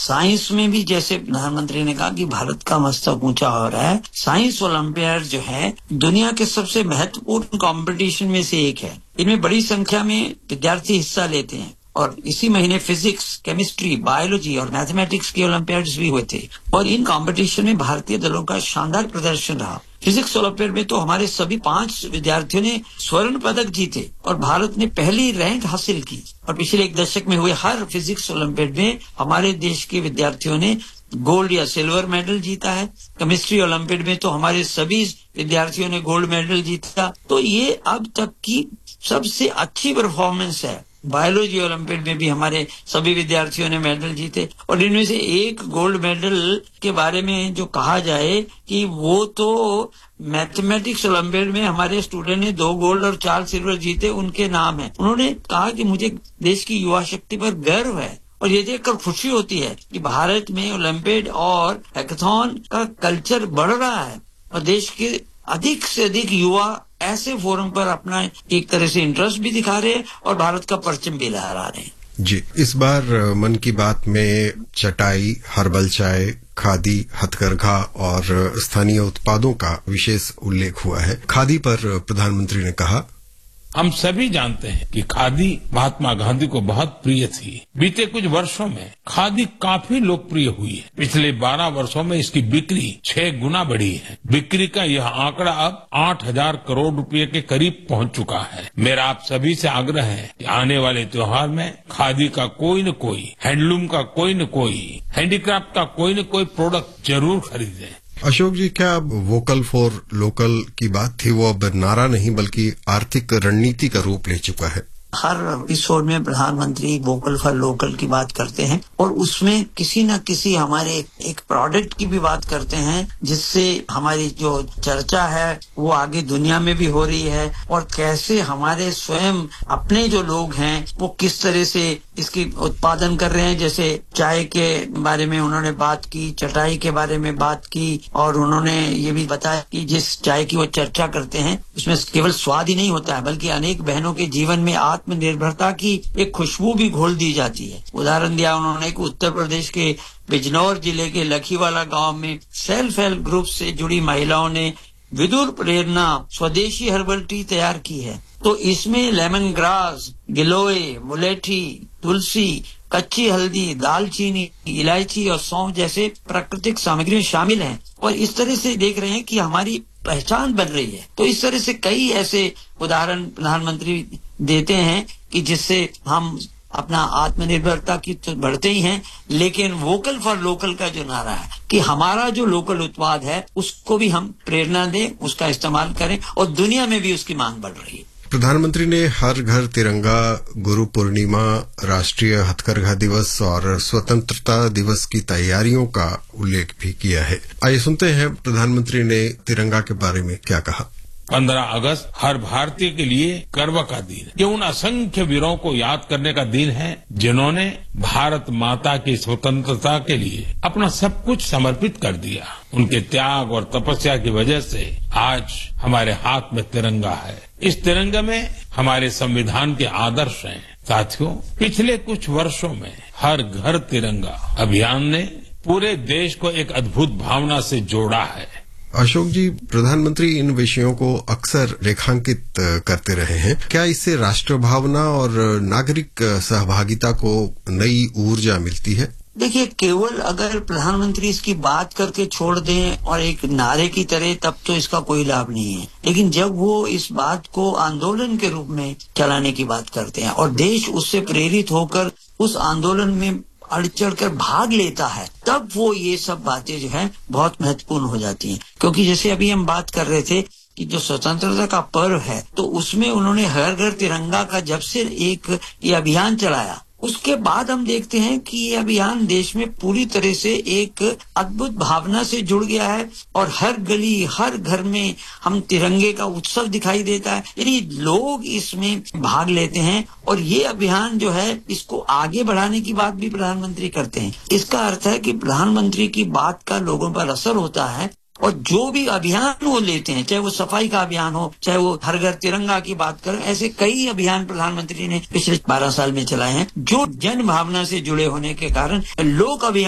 Science में भी जैसे प्रधानमंत्री ने कहा कि भारत का मस्तक ऊंचा हो रहा है। साइंस ओलंपियाड जो है दुनिया के सबसे महत्वपूर्ण कंपटीशन में से एक है। इनमें बड़ी संख्या में विद्यार्थी हिस्सा लेते हैं और इसी महीने फिजिक्स, केमिस्ट्री, बायोलॉजी और मैथमेटिक्स के ओलंपियाड्स भी हुए थे और इन कंपटीशन में भारतीय दलों का शानदार प्रदर्शन रहा। फिजिक्स ओलंपियाड में तो हमारे सभी 5 विद्यार्थियों ने स्वर्ण पदक जीते और भारत ने पहली रैंक हासिल की। और पिछले 1 दशक में हुए हर फिजिक्स ओलंपियाड में हमारे देश के विद्यार्थियों ने गोल्ड या सिल्वर मेडल जीता है। केमिस्ट्री ओलंपियाड में तो हमारे सभी विद्यार्थियों ने गोल्ड मेडल जीता। तो ये अब तक की सबसे अच्छी परफॉर्मेंस है। बायोलॉजी ओलंपियाड में भी हमारे सभी विद्यार्थियों ने मेडल जीते और इनमें से एक गोल्ड मेडल के बारे में जो कहा जाए कि वो तो मैथमेटिक्स ओलंपियाड में हमारे स्टूडेंट ने 2 गोल्ड और 4 सिल्वर जीते, उनके नाम है। उन्होंने कहा कि मुझे देश की युवा शक्ति पर गर्व है और ये देखकर खुशी होती है कि भारत में ओलंपियाड और हैकाथॉन का कल्चर बढ़ रहा है और देश के अधिक से अधिक युवा ऐसे फोरम पर अपना एक तरह से इंटरेस्ट भी दिखा रहे हैं और भारत का परचम भी लहरा रहे हैं। जी, इस बार मन की बात में चटाई, हर्बल चाय, खादी, हथकरघा और स्थानीय उत्पादों का विशेष उल्लेख हुआ है। खादी पर प्रधानमंत्री ने कहा, हम सभी जानते हैं कि खादी महात्मा गांधी को बहुत प्रिय थी। बीते कुछ वर्षों में खादी काफी लोकप्रिय हुई है। पिछले 12 वर्षों में इसकी बिक्री 6 गुना बढ़ी है। बिक्री का यह आंकड़ा अब 8,000 करोड़ रुपए के करीब पहुंच चुका है। मेरा आप सभी से आग्रह है कि आने वाले त्योहार में खादी का कोई न कोई, हैंडलूम का कोई न कोई, हैंडीक्राफ्ट का कोई न कोई प्रोडक्ट जरूर खरीदें। अशोक जी, क्या वोकल फॉर लोकल की बात थी वो अब नारा नहीं बल्कि आर्थिक रणनीति का रूप ले चुका है? हर एपिसोड में प्रधानमंत्री वोकल फॉर लोकल की बात करते हैं और उसमें किसी न किसी हमारे एक प्रोडक्ट की भी बात करते हैं जिससे हमारी जो चर्चा है वो आगे दुनिया में भी हो रही है और कैसे हमारे स्वयं अपने जो लोग हैं वो किस तरह से इसकी उत्पादन कर रहे हैं। जैसे चाय के बारे में उन्होंने बात की, चटाई के बारे में बात की और उन्होंने ये भी बताया कि जिस चाय की वो चर्चा करते हैं उसमें केवल स्वाद ही नहीं होता है बल्कि अनेक बहनों के जीवन में आत्मनिर्भरता की एक खुशबू भी घोल दी जाती है। उदाहरण दिया उन्होंने कि उत्तर प्रदेश के बिजनौर जिले के लखीवाला गांव में सेल्फ हेल्प ग्रुप से जुड़ी महिलाओं ने विदुर प्रेरणा स्वदेशी हर्बल टी तैयार की है। तो इसमें लेमन ग्रास, गिलोय, मुलेठी, तुलसी, कच्ची हल्दी, दालचीनी, इलायची और सौंफ जैसे प्राकृतिक सामग्रियां शामिल हैं और इस तरह से देख रहे हैं कि हमारी पहचान बन रही है। तो इस तरह से कई ऐसे उदाहरण प्रधानमंत्री देते हैं कि जिससे हम अपना आत्मनिर्भरता की तो बढ़ते ही हैं, लेकिन वोकल फॉर लोकल का जो नारा है कि हमारा जो लोकल उत्पाद है उसको भी हम प्रेरणा दें, उसका इस्तेमाल करें और दुनिया में भी उसकी मांग बढ़ रही है। प्रधानमंत्री ने हर घर तिरंगा, गुरु पूर्णिमा, राष्ट्रीय हथकरघा दिवस और स्वतंत्रता दिवस की तैयारियों का उल्लेख भी किया है। आइए सुनते हैं प्रधानमंत्री ने तिरंगा के बारे में क्या कहा। 15 अगस्त हर भारतीय के लिए गर्व का दिन है। ये उन असंख्य वीरों को याद करने का दिन है जिन्होंने भारत माता की स्वतंत्रता के लिए अपना सब कुछ समर्पित कर दिया। उनके त्याग और तपस्या की वजह से आज हमारे हाथ में तिरंगा है। इस तिरंगे में हमारे संविधान के आदर्श हैं। साथियों, पिछले कुछ वर्षों में हर घर तिरंगा अभियान ने पूरे देश को एक अद्भुत भावना से जोड़ा है। अशोक जी, प्रधानमंत्री इन विषयों को अक्सर रेखांकित करते रहे हैं। क्या इससे राष्ट्र भावना और नागरिक सहभागिता को नई ऊर्जा मिलती है? देखिए, केवल अगर प्रधानमंत्री इसकी बात करके छोड़ दें और एक नारे की तरह तब तो इसका कोई लाभ नहीं है, लेकिन जब वो इस बात को आंदोलन के रूप में चलाने की बात करते हैं और देश उससे प्रेरित होकर उस आंदोलन में बढ़ चढ़ कर भाग लेता है, तब वो ये सब बातें जो है बहुत महत्वपूर्ण हो जाती हैं। क्योंकि जैसे अभी हम बात कर रहे थे कि जो स्वतंत्रता का पर्व है तो उसमें उन्होंने हर घर तिरंगा का जब से एक ये अभियान चलाया उसके बाद हम देखते हैं कि ये अभियान देश में पूरी तरह से एक अद्भुत भावना से जुड़ गया है और हर गली हर घर में हम तिरंगे का उत्सव दिखाई देता है। यानी लोग इसमें भाग लेते हैं और ये अभियान जो है इसको आगे बढ़ाने की बात भी प्रधानमंत्री करते हैं। इसका अर्थ है कि प्रधानमंत्री की बात का लोगों पर असर होता है और जो भी अभियान वो लेते हैं, चाहे वो सफाई का अभियान हो, चाहे वो हर घर तिरंगा की बात करें, ऐसे कई अभियान प्रधानमंत्री ने पिछले 12 साल में चलाए हैं जो जन भावना से जुड़े होने के कारण लोक अभियान